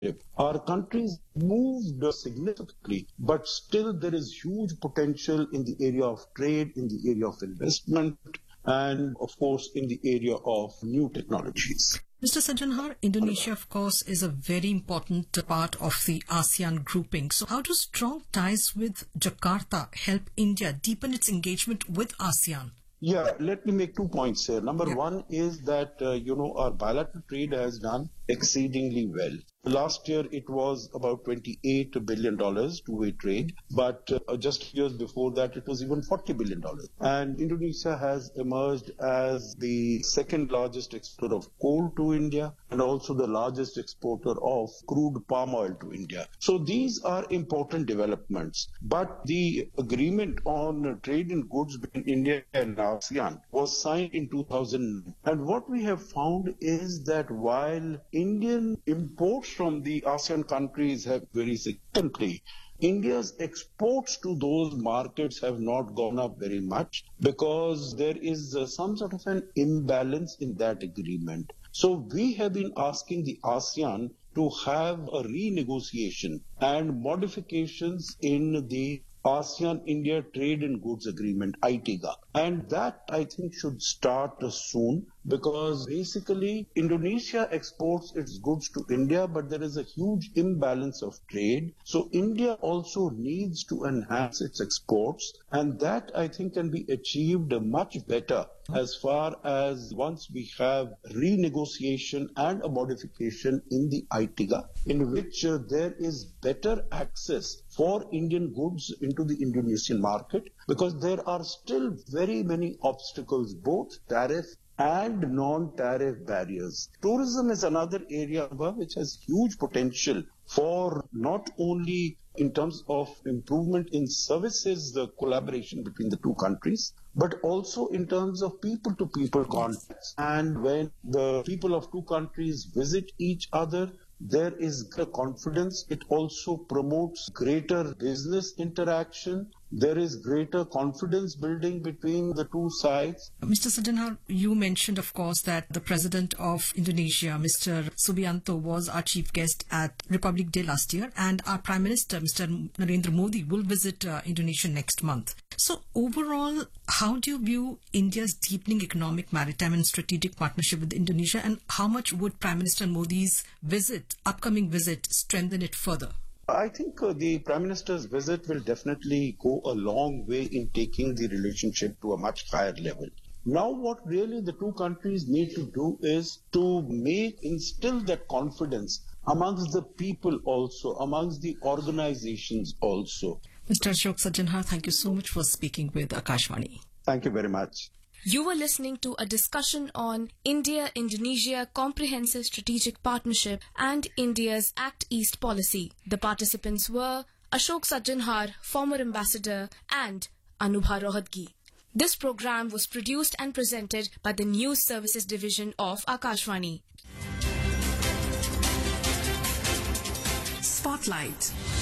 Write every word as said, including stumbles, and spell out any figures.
Our countries moved significantly, but still there is huge potential in the area of trade, in the area of investment, and of course in the area of new technologies. Mister Sajanhar, Indonesia, of course, is a very important part of the ASEAN grouping. So how do strong ties with Jakarta help India deepen its engagement with ASEAN? Yeah, let me make two points here. Number Yeah. one is that, uh, you know, our bilateral trade has done exceedingly well. Last year, it was about twenty-eight billion dollars two-way trade, but uh, just years before that, it was even forty billion dollars. And Indonesia has emerged as the second largest exporter of coal to India and also the largest exporter of crude palm oil to India. So these are important developments. But the agreement on trade in goods between India and ASEAN was signed in two thousand. And what we have found is that while Indian imports from the ASEAN countries have very significantly, India's exports to those markets have not gone up very much because there is uh, some sort of an imbalance in that agreement. So we have been asking the ASEAN to have a renegotiation and modifications in the ASEAN-India Trade in Goods Agreement, I T G A. And that, I think, should start soon because basically Indonesia exports its goods to India, but there is a huge imbalance of trade. So India also needs to enhance its exports, and that, I think, can be achieved much better as far as once we have renegotiation and a modification in the I T G A, in which uh, there is better access for Indian goods into the Indonesian market, because there are still very many obstacles, both tariff and non-tariff barriers. Tourism is another area which has huge potential for not only in terms of improvement in services, the collaboration between the two countries, but also in terms of people-to-people contacts. And when the people of two countries visit each other, there is confidence. It also promotes greater business interaction. There is greater confidence building between the two sides. Mister Sajanhar, you mentioned, of course, that the President of Indonesia, Mister Subianto, was our chief guest at Republic Day last year, and our Prime Minister, Mister Narendra Modi, will visit uh, Indonesia next month. So overall, how do you view India's deepening economic, maritime and strategic partnership with Indonesia, and how much would Prime Minister Modi's visit, upcoming visit, strengthen it further? I think uh, the Prime Minister's visit will definitely go a long way in taking the relationship to a much higher level. Now what really the two countries need to do is to make, instill that confidence amongst the people also, amongst the organizations also. Mister Ashok Sajanhar, thank you so much for speaking with Akashvani. Thank you very much. You were listening to a discussion on India-Indonesia Comprehensive Strategic Partnership and India's Act East policy. The participants were Ashok Sajanhar, former ambassador, and Anubha Rohatgi. This program was produced and presented by the News Services Division of Akashvani. Spotlight.